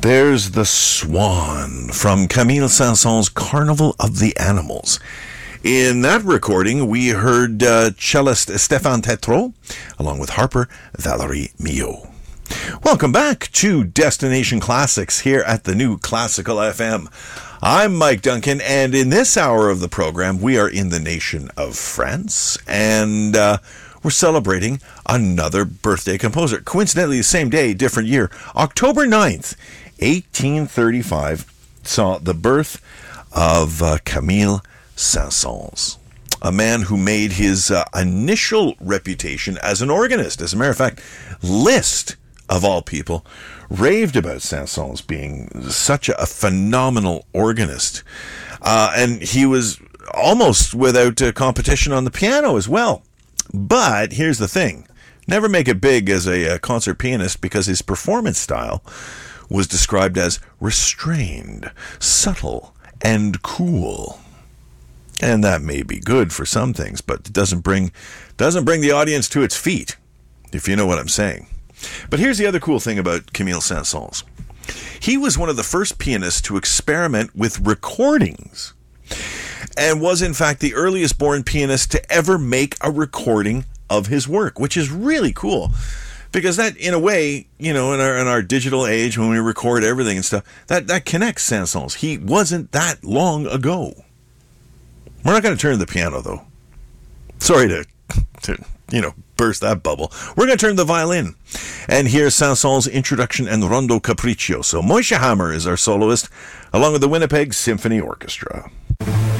There's the Swan from Camille Saint-Saëns' Carnival of the Animals. In that recording, we heard cellist Stéphane Tétrault, along with harper Valérie Millot. Welcome back to Destination Classics here at the new Classical FM. I'm Mike Duncan, and in this hour of the program, we are in the nation of France, and we're celebrating another birthday composer. Coincidentally, the same day, different year. October 9th, 1835, saw the birth of Camille Saint-Saëns, a man who made his initial reputation as an organist. As a matter of fact, Liszt, of all people, raved about Saint-Saëns being such a phenomenal organist. And he was almost without competition on the piano as well. But here's the thing. Never make it big as a concert pianist, because his performance style was described as restrained, subtle, and cool. And that may be good for some things, but it doesn't bring the audience to its feet, if you know what I'm saying. But here's the other cool thing about Camille Saint-Saëns. He was one of the first pianists to experiment with recordings, and was in fact the earliest born pianist to ever make a recording of his work, which is really cool. Because that, in a way, you know, in our digital age, when we record everything and stuff, that connects Saint-Saëns. He wasn't that long ago. We're not going to turn the piano, though. Sorry to burst that bubble. We're going to turn the violin. And here's Saint-Saëns' introduction and Rondo Capriccioso. Moishe Hammer is our soloist, along with the Winnipeg Symphony Orchestra.